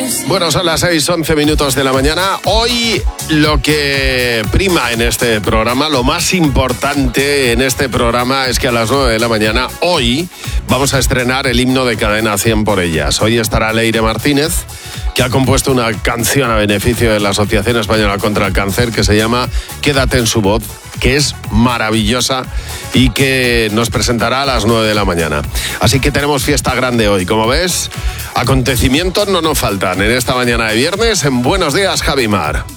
Bueno, son las 6:11 de la mañana. Hoy lo que prima en este programa, lo más importante en este programa es que a las 9 de la mañana, hoy, vamos a estrenar el himno de Cadena 100 por ellas. Hoy estará Leire Martínez, que ha compuesto una canción a beneficio de la Asociación Española contra el Cáncer que se llama Quédate en su voz, que es maravillosa y que nos presentará a las 9 de la mañana. Así que tenemos fiesta grande hoy. Como ves, acontecimientos no nos faltan en esta mañana de viernes en Buenos Días, Javimar.